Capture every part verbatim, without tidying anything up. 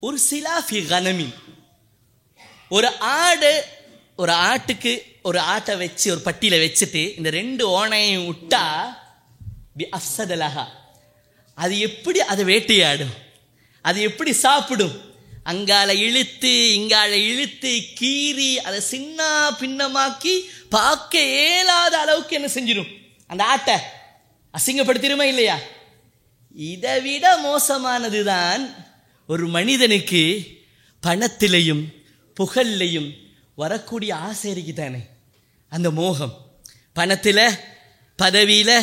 ஒரு சிலாஃபி கனமின், ஒரு ஆடு ஒரு ஆட்டுக்கு ஒரு ஆட்டை வச்சு ஒரு பட்டியல வச்சுட்டு இந்த ரெண்டு ஓனையும் விட்டா பி அஃப்சதலஹா, அது எப்படி அதை வேட்டையாடும், அது எப்படி சாப்பிடும், அங்கால இழுத்து இங்கால இழுத்து கீறி அதை சின்ன பின்னமாக்கி பார்க்க இயலாத அளவுக்கு என்ன செஞ்சிடும், அந்த ஆட்டை அசிங்கப்படுத்திடுமா இல்லையா? இதை விட மோசமானதுதான் ஒரு மனிதனுக்கு பணத்திலையும் புகழ்லையும் வரக்கூடிய ஆசை இருக்கு தானே, அந்த மோகம். பணத்தில் பதவியில்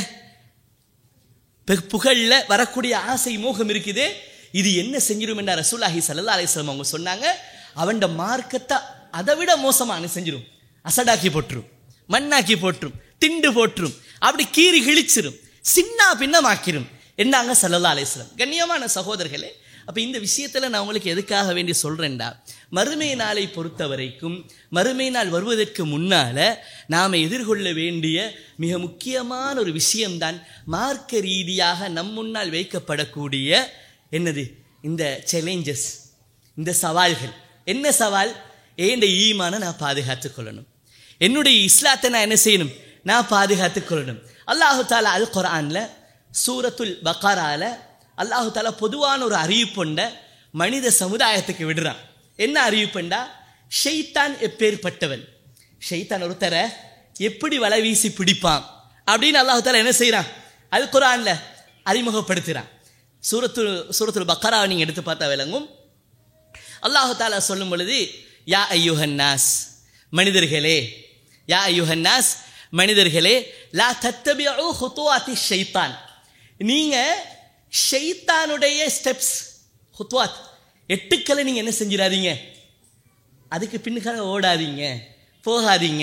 புகழ்ல வரக்கூடிய ஆசை மோகம் இருக்குது. இது என்ன செஞ்சிடும் என்ற ரசூலுல்லாஹி ஸல்லல்லாஹு அலைஹி வஸல்லம் அவங்க சொன்னாங்க, அவன் மார்க்கத்தை அதை விட மோசமான செஞ்சிடும், அசடாக்கி போட்டுரும், மண்ணாக்கி போட்டுரும், திண்டு போட்டுரும், அப்படி கீறி கிழிச்சிரும், சின்ன பின்னமாக்கிரும் என்னாங்க ஸல்லல்லாஹு அலைஹி வஸல்லம். கண்ணியமான சகோதரர்களே, அப்போ இந்த விஷயத்தில் நான் உங்களுக்கு எதுக்காக வேண்டி சொல்கிறேன்டா, மறுமை நாளை பொறுத்த வரைக்கும் மறுமை நாள் வருவதற்கு முன்னால் நாம் எதிர்கொள்ள வேண்டிய மிக முக்கியமான ஒரு விஷயம்தான் மார்க்க ரீதியாக நம் முன்னால் வைக்கப்படக்கூடிய என்னது இந்த சேலஞ்சஸ், இந்த சவால்கள். என்ன சவால்? ஏண்ட ஈமானை நான் பாதுகாத்து கொள்ளணும், என்னுடைய இஸ்லாத்தை நான் என்ன செய்யணும், நான் பாதுகாத்து கொள்ளணும். அல்லாஹு தாலா அல் குர்ஆன்ல சூரத்துல் பக்ரால அல்லாஹு தாலா பொதுவான ஒரு அறிவிப்புண்ட மனித சமுதாயத்துக்கு விடுறான். என்ன அறிவிப்புண்டா, ஷைத்தான் எப்பேற்பட்டவன், ஷைத்தான் ஒருத்தரை எப்படி வலை வீசி பிடிப்பான் அப்படின்னு அல்லாஹு தாலா என்ன செய்யறான், அது குர்ஆன்ல அறிமுகப்படுத்துறான். சூரத்து சூரத்துல் பக்ராவை நீங்க எடுத்து பார்த்தா விளங்கும். அல்லாஹு தாலா சொல்லும் பொழுது, யா அய்யுஹன்னாஸ், மனிதர்களே, யா அய்யுஹன்னாஸ் மனிதர்களே, லா தத்தபிஉ ஹுதுவாத்தி ஷைத்தான், நீங்க ஷைத்தானுடைய ஸ்டெப்ஸ், ஹுத்வாத் எட்டுக்களை நீங்க என்ன செஞ்சிடாதீங்க, அதுக்கு பின்னுக்காக ஓடாதீங்க, போகாதீங்க.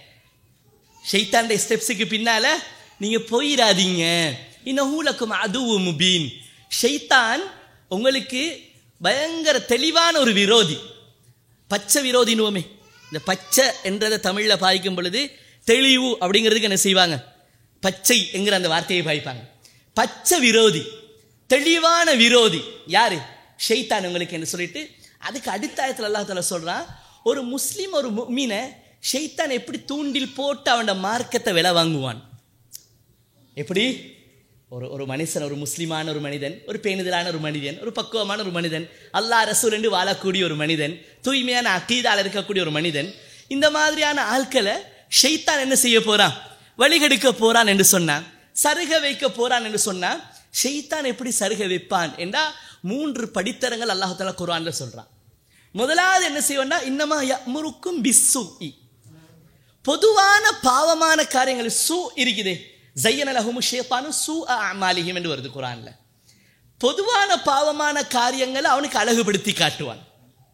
ஷைத்தானுடைய ஸ்டெப்ஸுக்கு பின்னால நீங்க போயிடாதீங்க. இன்னஹு லக்கும் அதுவும் முபீன், ஷைத்தான் உங்களுக்கு பயங்கர தெளிவான ஒரு விரோதி, பச்சை விரோதினுவோமே. இந்த பச்சை என்றதை தமிழ்ல பாய்க்கும் பொழுது தெளிவு அப்படிங்கிறதுக்கு என்ன செய்வாங்க, பச்சை என்கிற அந்த வார்த்தையை பாய்ப்பாங்க. பச்சை விரோதி, தெளிவான விரோதி யாரு, ஷைத்தான் உங்களுக்கு என்ன சொல்லிட்டு, அதுக்கு அடுத்த ஆயத்துல அல்லாஹ் தஆலா சொல்றான், ஒரு முஸ்லிம் ஒரு முஃமினை ஷைத்தான் எப்படி தூண்டில் போட்டு அவனோட மார்க்கத்தை விலை வாங்குவான். எப்படி ஒரு ஒரு மனுஷன், ஒரு முஸ்லிமான ஒரு மனிதன், ஒரு பேணுதலான ஒரு மனிதன், ஒரு பக்குவமான ஒரு மனிதன், அல்லாஹ் ரசூல் என்று வாழக்கூடிய ஒரு மனிதன், தூய்மையான அகீதால இருக்கக்கூடிய ஒரு மனிதன், இந்த மாதிரியான ஆட்களை ஷைத்தான் என்ன செய்ய போறான், வழிகெடுக்க போறான் என்று சொன்னான், சருக வைக்க போறான் என்று சொன்னான். ஷைத்தான் எப்படி சருக வைப்பான் என்றா மூன்று படித்தரங்கள் அல்லாஹ் தஆலா குர்ஆன்ல சொல்றான். முதலாவது என்ன செய்வனா, இன்னமா யஅமுருக்கும் பிஸ்ஸூஇ, பொதுவான பாவமான காரியங்கள் சூ இருக்குது, ஸய்யன லஹும் ஷைத்தானு சூஅ அமாலிஹிம் என்று வருது குர்ஆன்ல. பொதுவான பாவமான காரியங்களை அவனுக்கு அழகுபடுத்தி காட்டுவான்.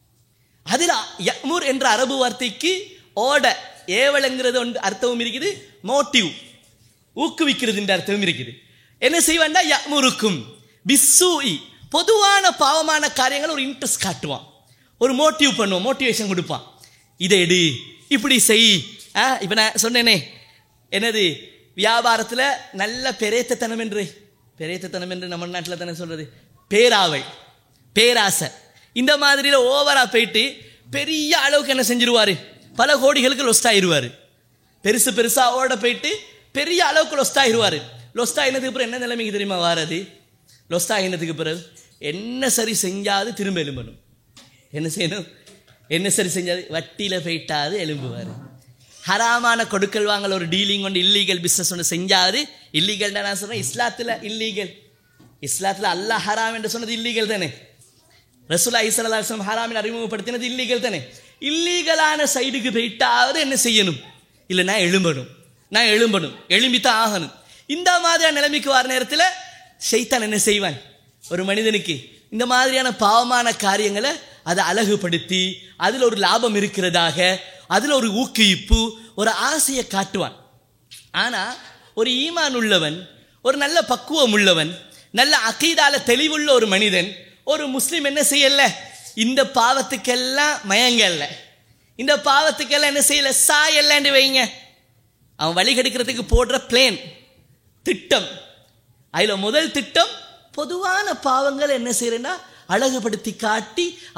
அதில் யஅமுர் என்ற அரபு வார்த்தைக்கு ஓட ஏவலங்கிறது ஒன்று அர்த்தமும் இருக்குது, மோட்டிவ் ஊக்குவிக்கிறது என்ற அர்த்தமும் இருக்குது. என்ன செய்வான்டா, யஅமுருக்கும் பிஸ்ஸூஇ, பொதுவான பாவமான காரியங்கள் ஒரு இன்ட்ரெஸ்ட் காட்டுவான், ஒரு மோட்டிவ் பண்ணுவான், மோட்டிவேஷன் கொடுப்பான், இதை எடு, இப்படி செய். இப்போ நான் சொன்னேனே என்னது, வியாபாரத்தில் நல்ல பெரேத்தத்தனம் என்று, பெரேத்தத்தனம் என்று நம்ம நாட்டில் தானே சொல்றது, பேராவை, பேராசை, இந்த மாதிரியில் ஓவரா போயிட்டு பெரிய அளவுக்கு என்ன செஞ்சிருவாரு, பல கோடிகளுக்கு லொஸ்ட் ஆயிடுவார். பெருசு பெருசா ஓட போயிட்டு பெரிய அளவுக்கு லொஸ்ட் ஆயிடுவார். லொஸ்ட் ஆகினதுக்கு பிறகு என்ன நிலைமைக்கு தெரியுமா வாரது, லொஸ்ட் ஆகினதுக்கு பிறகு என்ன சரி செஞ்சாது திரும்ப எலும்பணும், என்ன செய்யணும், என்ன சரி செஞ்சாது வட்டியில் போயிட்டாது எலும்புவார். ஹராமான கொடுக்கல் வாங்கல் ஒரு டீலிங் ஒன்று, இல்லீகல் பிஸ்னஸ் ஒன்று செஞ்சாது, இல்லீகல் நான் சொல்றேன், இஸ்லாத்தில் இல்லீகல், இஸ்லாத்தில் அல்லாஹ் ஹராம் என்று சொன்னது இல்லீகல் தானே, ரசூலுல்லாஹி ஸல்லல்லாஹு அலைஹி வஸல்லம் ஹராமின் அறிமுகப்படுத்தினது இல்லீகல் தானே. இல்லீகலான சைடுக்கு போயிட்டாவது என்ன செய்யணும், இல்லை நான் எழும்பணும், நான் எழும்பணும், எழும்பித்தான் ஆகணும். இந்த மாதிரியான நிலைமைக்கு வர நேரத்தில் ஷைத்தான் என்ன செய்வான், ஒரு மனிதனுக்கு இந்த மாதிரியான பாவமான காரியங்களை அதை அழகுபடுத்தி அதில் ஒரு லாபம் இருக்கிறதாக, அதில் ஒரு ஊக்குவிப்பு, ஒரு ஆசையை காட்டுவான். ஆனால் ஒரு ஈமான் உள்ளவன், ஒரு நல்ல பக்குவம் உள்ளவன், நல்ல அகீதால தெளிவுள்ள ஒரு மனிதன், ஒரு முஸ்லிம் என்ன செய்யல, இந்த பாவத்துக்கெல்லாம் மயங்கல்ல, இந்த பாவத்துக்கெல்லாம் என்ன செய்யல, சாயல்லன்னு வைங்க. அவன் வழி கெடுக்கிறதுக்கு போடுற பிளேன் திட்டம், அதில் முதல் திட்டம் பொதுவான பாவங்கள் என்ன செய்யறேன்னா அழகுபடுத்தி காட்டி